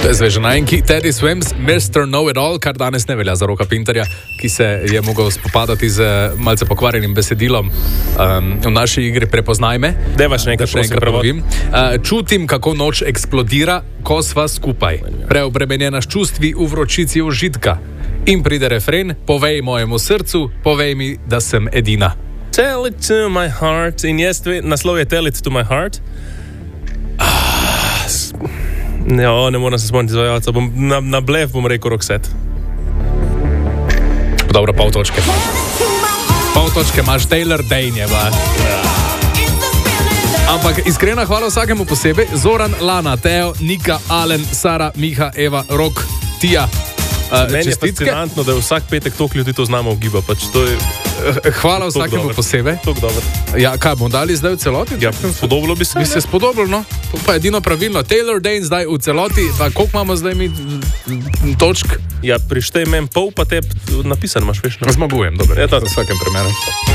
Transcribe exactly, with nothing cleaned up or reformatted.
To je zveženajnki Teddy Swims, mister Know-It-All, kar danes ne velja za Roka Pinterja, ki se je mogel spopadati z malce pokvarjenim besedilom um, v naši igri Prepoznaj me. Devaš nekaj, še enkrat prepovim. Uh, čutim, kako noč eksplodira, ko sva skupaj. Preobremenjena s čustvi v vročici užitka. In pride refren, povej mojemu srcu, povej mi, da sem edina. Tell it to my heart. In jaz, naslov je Tell it to my heart. Ja, ne moram se spomniti izvajalca. Na, na blef bom rekel Roxette. Dobro, pol točke. Pol točke imaš, Taylor Dane je ba. Ampak iskrena hvala vsakemu posebej. Zoran, Lana, Teo, Nika, Alen, Sara, Miha, Eva, Rok, Tija. Uh, Meni je fascinantno, da vsak petek toliko ljudi to znamo ugiba. Pač to je... Hvala vsakemu dober. Posebej. Ja, kaj bomo dali zdaj v celoti? Ja, spodobilo bi se. Bi se spodobilo, no. To pa je edino pravilno. Taylor Dane zdaj v celoti. Pa koliko imamo zdaj mi točk? Ja, prištej meni pol, pa te napisan imaš, veš. Zmagujem, dobro. Ja, to v vsakem primeru.